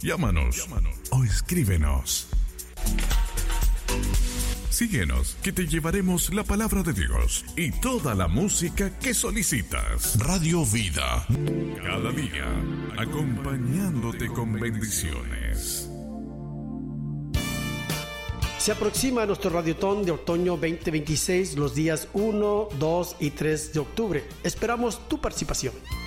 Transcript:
Llámanos o escríbenos. Síguenos, que te llevaremos la palabra de Dios y toda la música que solicitas. Radio Vida. Cada día, acompañándote con bendiciones. Se aproxima nuestro Radiotón de Otoño 2026 los días 1, 2 y 3 de octubre. Esperamos tu participación.